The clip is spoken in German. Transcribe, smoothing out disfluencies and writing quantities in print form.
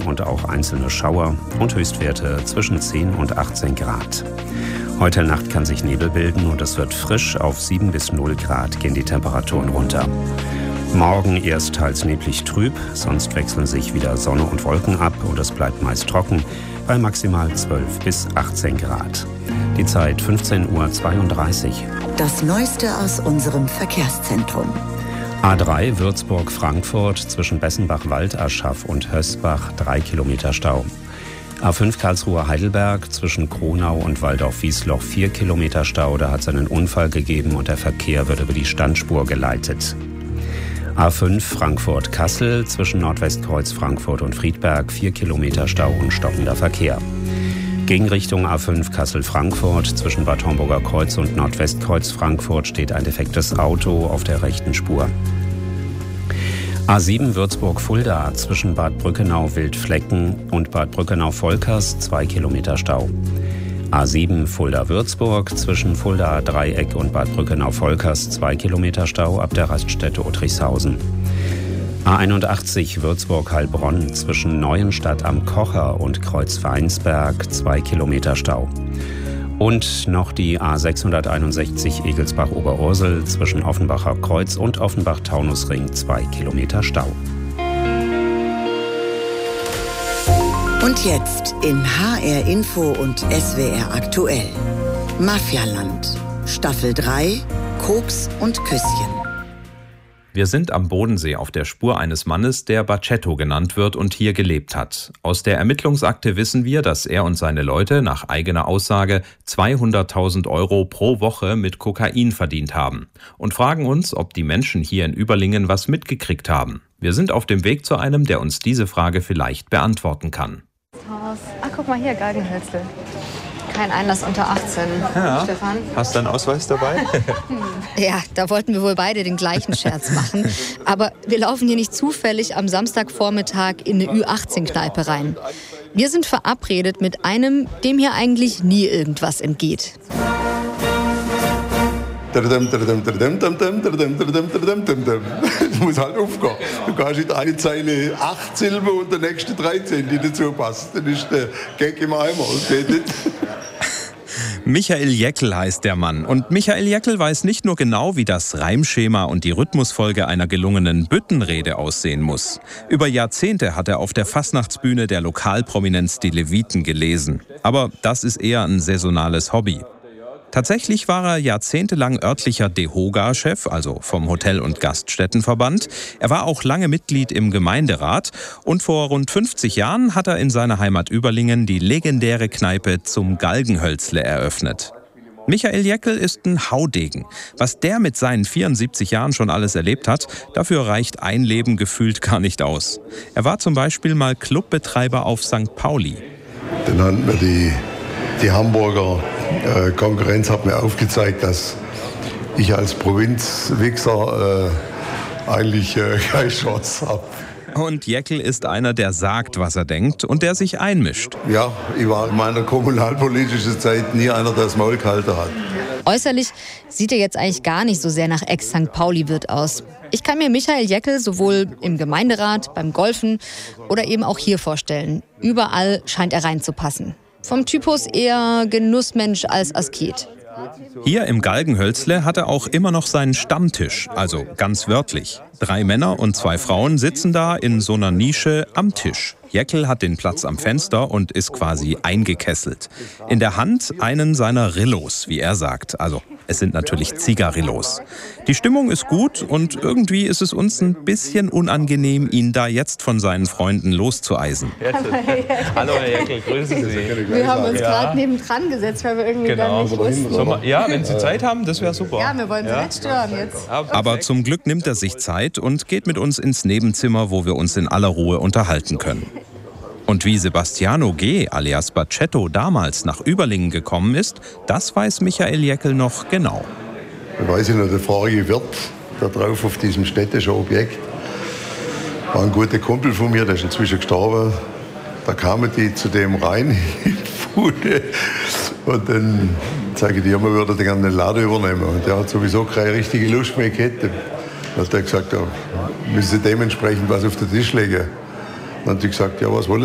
und auch einzelne Schauer und Höchstwerte zwischen 10 und 18 Grad. Heute Nacht kann sich Nebel bilden und es wird frisch. Auf 7 bis 0 Grad gehen die Temperaturen runter. Morgen erst teils neblig trüb, sonst wechseln sich wieder Sonne und Wolken ab und es bleibt meist trocken bei maximal 12 bis 18 Grad. Die Zeit 15:32 Uhr. Das Neueste aus unserem Verkehrszentrum. A3 Würzburg-Frankfurt zwischen Bessenbach-Waldaschaf und Hösbach 3 Kilometer Stau. A5 Karlsruhe-Heidelberg zwischen Kronau und Waldorf-Wiesloch 4 Kilometer Stau. Da hat es einen Unfall gegeben und der Verkehr wird über die Standspur geleitet. A5 Frankfurt-Kassel zwischen Nordwestkreuz Frankfurt und Friedberg 4 Kilometer Stau und stockender Verkehr. Gegenrichtung A5 Kassel-Frankfurt zwischen Bad Homburger Kreuz und Nordwestkreuz Frankfurt steht ein defektes Auto auf der rechten Spur. A7 Würzburg-Fulda zwischen Bad Brückenau-Wildflecken und Bad Brückenau-Volkers 2 Kilometer Stau. A7 Fulda-Würzburg zwischen Fulda-Dreieck und Bad Brückenau-Volkers 2 Kilometer Stau ab der Raststätte Otrichshausen. A81 Würzburg-Heilbronn zwischen Neuenstadt am Kocher und Kreuz-Weinsberg 2 Kilometer Stau. Und noch die A661 Egelsbach-Oberursel zwischen Offenbacher Kreuz und Offenbach-Taunusring 2 Kilometer Stau. Und jetzt in HR Info und SWR aktuell. Mafialand. Staffel 3. Koks und Küsschen. Wir sind am Bodensee auf der Spur eines Mannes, der Bacetto genannt wird und hier gelebt hat. Aus der Ermittlungsakte wissen wir, dass er und seine Leute nach eigener Aussage 200.000 € pro Woche mit Kokain verdient haben. Und fragen uns, ob die Menschen hier in Überlingen was mitgekriegt haben. Wir sind auf dem Weg zu einem, der uns diese Frage vielleicht beantworten kann. Ach, guck mal hier, Galgenhölzle. Kein Einlass unter 18. Ja. Stefan? Hast du einen Ausweis dabei? Ja, da wollten wir wohl beide den gleichen Scherz machen. Aber wir laufen hier nicht zufällig am Samstagvormittag in eine Ü18-Kneipe rein. Wir sind verabredet mit einem, dem hier eigentlich nie irgendwas entgeht. Du musst halt aufgehen. Du kannst in eine Zeile 8 Silben und der nächste 13, die dazu passen. Dann ist der Gag immer einmal. Das geht nicht. Michael Jäckel heißt der Mann. Und Michael Jäckel weiß nicht nur genau, wie das Reimschema und die Rhythmusfolge einer gelungenen Büttenrede aussehen muss. Über Jahrzehnte hat er auf der Fastnachtsbühne der Lokalprominenz die Leviten gelesen. Aber das ist eher ein saisonales Hobby. Tatsächlich war er jahrzehntelang örtlicher DEHOGA-Chef, also vom Hotel- und Gaststättenverband. Er war auch lange Mitglied im Gemeinderat und vor rund 50 Jahren hat er in seiner Heimat Überlingen die legendäre Kneipe Zum Galgenhölzle eröffnet. Michael Jäckel ist ein Haudegen. Was der mit seinen 74 Jahren schon alles erlebt hat, dafür reicht ein Leben gefühlt gar nicht aus. Er war zum Beispiel mal Clubbetreiber auf St. Pauli. Dann hatten wir die Hamburger Konkurrenz hat mir aufgezeigt, dass ich als Provinzwichser eigentlich keine Chance habe. Und Jäckel ist einer, der sagt, was er denkt und der sich einmischt. Ja, ich war in meiner kommunalpolitischen Zeit nie einer, der das Maul gehalten hat. Äußerlich sieht er jetzt eigentlich gar nicht so sehr nach Ex-St. Pauli-Wirt aus. Ich kann mir Michael Jäckel sowohl im Gemeinderat, beim Golfen oder eben auch hier vorstellen. Überall scheint er reinzupassen. Vom Typus eher Genussmensch als Asket. Hier im Galgenhölzle hat er auch immer noch seinen Stammtisch, also ganz wörtlich. 3 Männer und 2 Frauen sitzen da in so einer Nische am Tisch. Jäckel hat den Platz am Fenster und ist quasi eingekesselt. In der Hand einen seiner Rillos, wie er sagt. Also es sind natürlich Zigarillos. Die Stimmung ist gut und irgendwie ist es uns ein bisschen unangenehm, ihn da jetzt von seinen Freunden loszueisen. Hallo Herr Jäckel, grüßen Sie. Wir haben uns gerade nebendran gesetzt, weil wir irgendwie dann nicht wussten. Ja, wenn Sie Zeit haben, das wäre super. Ja, wir wollen Sie nicht stören jetzt. Aber zum Glück nimmt er sich Zeit und geht mit uns ins Nebenzimmer, wo wir uns in aller Ruhe unterhalten können. Und wie Sebastiano G. alias Bacetto damals nach Überlingen gekommen ist, das weiß Michael Jäckel noch genau. Ich weiß noch, der vorige Wirt da drauf auf diesem städtischen Objekt war ein guter Kumpel von mir, der ist inzwischen gestorben. Da kamen die zu dem rein in die Bude und dann sage ich, wir würden gerne den Laden übernehmen. Und der hat sowieso keine richtige Lust mehr gehabt. Dann hat er gesagt, ja, müssen Sie dementsprechend was auf den Tisch legen. Dann hat sie gesagt, ja, was wollen